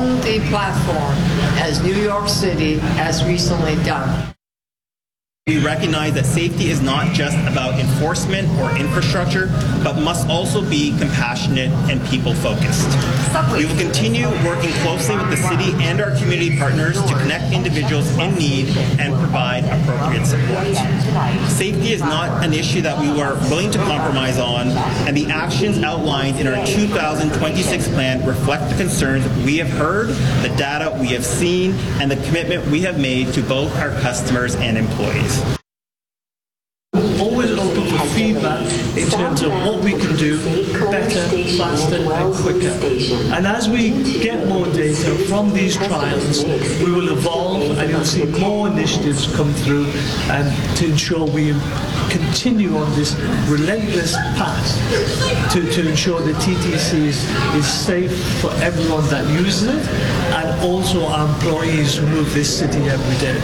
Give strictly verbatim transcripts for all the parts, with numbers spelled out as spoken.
on the platform as New York City has recently done. We recognize that safety is not just about enforcement or infrastructure, but must also be compassionate and people-focused. We will continue working closely with the city and our community partners to connect individuals in need and provide appropriate support. Safety is not an issue that we were willing to compromise on, and the actions outlined in our two thousand twenty-six plan reflect the concerns we have heard, the data we have seen, and the commitment we have made to both our customers and employees. Always open for feedback in terms of what we can do better, faster and quicker. And as we get more data from these trials, we will evolve and you'll see more initiatives come through and to ensure we continue on this relentless path to, to ensure that T T C is, is safe for everyone that uses it and also our employees who move this city every day.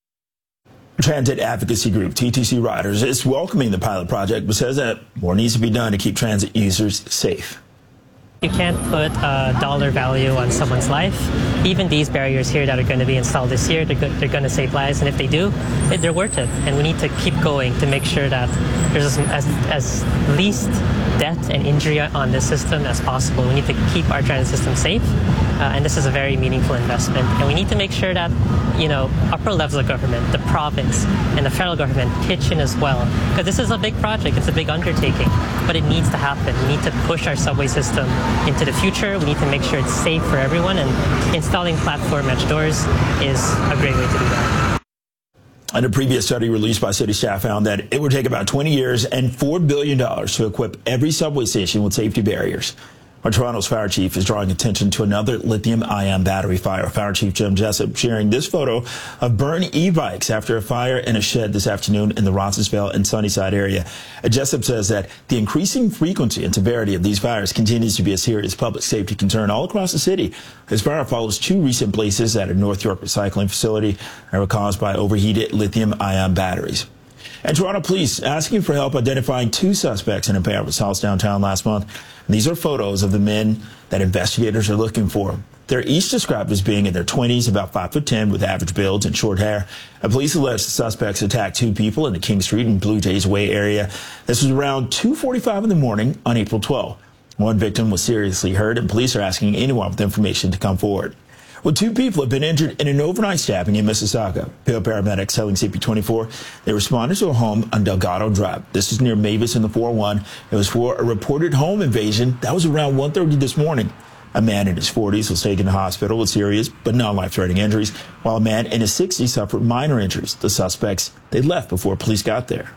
Transit advocacy group T T C Riders is welcoming the pilot project, but says that more needs to be done to keep transit users safe. You can't put a dollar value on someone's life. Even these barriers here that are going to be installed this year, they're, go they're going to save lives, and if they do, they're worth it. And we need to keep going to make sure that there's as, as least death and injury on this system as possible. We need to keep our transit system safe, uh, and this is a very meaningful investment. And we need to make sure that, you know, upper levels of government, the province, and the federal government pitch in as well. Because this is a big project, it's a big undertaking, but it needs to happen. We need to push our subway system into the future. We need to make sure it's safe for everyone, and installing platform edge doors is a great way to do that. And a previous study released by city staff found that it would take about twenty years and four billion dollars to equip every subway station with safety barriers. Our Toronto's fire chief is drawing attention to another lithium-ion battery fire. Fire Chief Jim Jessup sharing this photo of burned e-bikes after a fire in a shed this afternoon in the Roncesvalles and Sunnyside area. Jessup says that the increasing frequency and severity of these fires continues to be a serious public safety concern all across the city. This fire follows two recent places at a North York recycling facility that were caused by overheated lithium-ion batteries. And Toronto police asking for help identifying two suspects in a pair of assaults downtown last month. And these are photos of the men that investigators are looking for. They're each described as being in their twenties, about five foot ten, with average builds and short hair. And police allege the suspects attacked two people in the King Street and Blue Jays Way area. This was around two forty-five in the morning on April twelfth. One victim was seriously hurt, and police are asking anyone with information to come forward. Well, two people have been injured in an overnight stabbing in Mississauga. Peel paramedics telling C P twenty-four they responded to a home on Delgado Drive. This is near Mavis in the four oh one. It was for a reported home invasion. That was around one thirty this morning. A man in his forties was taken to hospital with serious but non-life-threatening injuries, while a man in his sixties suffered minor injuries. The suspects, they left before police got there.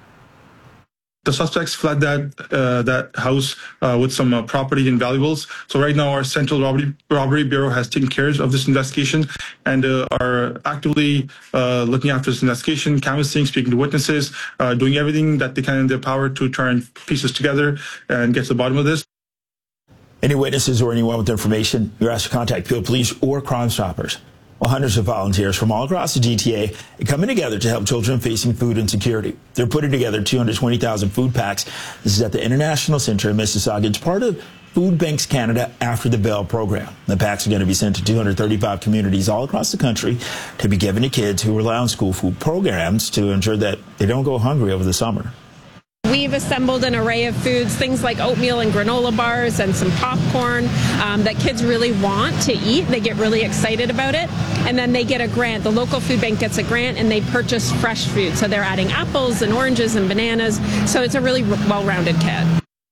The suspects fled that uh, that house uh, with some uh, property and valuables. So right now, our Central Robbery, Robbery Bureau has taken care of this investigation and uh, are actively uh, looking after this investigation, canvassing, speaking to witnesses, uh, doing everything that they can in their power to try and piece this together and get to the bottom of this. Any witnesses or anyone with information, you're asked to contact Peel Police or Crime Stoppers. Well, hundreds of volunteers from all across the G T A are coming together to help children facing food insecurity. They're putting together two hundred twenty thousand food packs. This is at the International Center in Mississauga. It's part of Food Banks Canada After the Bell program. The packs are going to be sent to two hundred thirty-five communities all across the country to be given to kids who rely on school food programs to ensure that they don't go hungry over the summer. We've assembled an array of foods, things like oatmeal and granola bars and some popcorn um, that kids really want to eat. They get really excited about it. And then they get a grant. The local food bank gets a grant and they purchase fresh food. So they're adding apples and oranges and bananas. So it's a really well-rounded kit.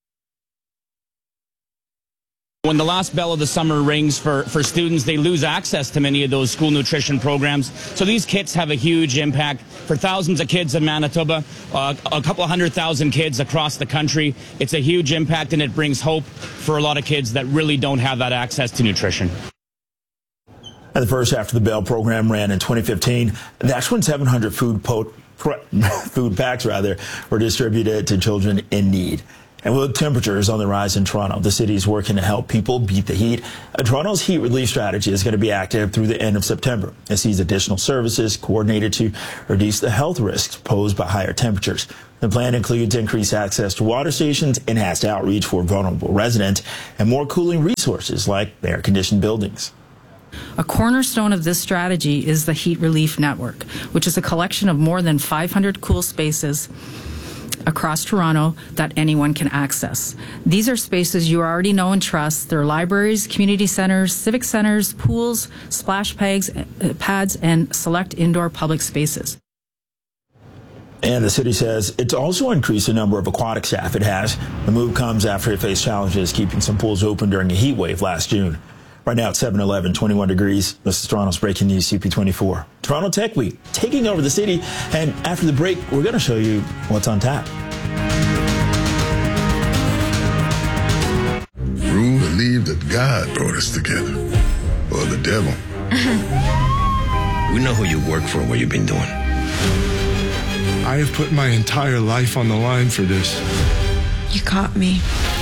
When the last bell of the summer rings for, for students, they lose access to many of those school nutrition programs. So these kits have a huge impact for thousands of kids in Manitoba, uh, a couple of hundred thousand kids across the country. It's a huge impact, and it brings hope for a lot of kids that really don't have that access to nutrition. And the first After the Bell program ran in twenty fifteen. That's when seven hundred food, po food packs rather, were distributed to children in need. And with temperatures on the rise in Toronto, the city is working to help people beat the heat. Uh, Toronto's heat relief strategy is going to be active through the end of September. It sees additional services coordinated to reduce the health risks posed by higher temperatures. The plan includes increased access to water stations, enhanced outreach for vulnerable residents, and more cooling resources like air-conditioned buildings. A cornerstone of this strategy is the Heat Relief Network, which is a collection of more than five hundred cool spaces across Toronto that anyone can access. These are spaces you already know and trust. They're libraries, community centers, civic centers, pools, splash pads, pads, and select indoor public spaces. And the city says it's also increased the number of aquatic staff it has. The move comes after it faced challenges keeping some pools open during a heat wave last June. Right now it's seven eleven, twenty-one degrees. This is Toronto's Breaking News, C P twenty-four. Toronto Tech Week, taking over the city. And after the break, we're going to show you what's on tap. Rue believed that God brought us together, or the devil. We know who you work for and what you've been doing. I have put my entire life on the line for this. You caught me.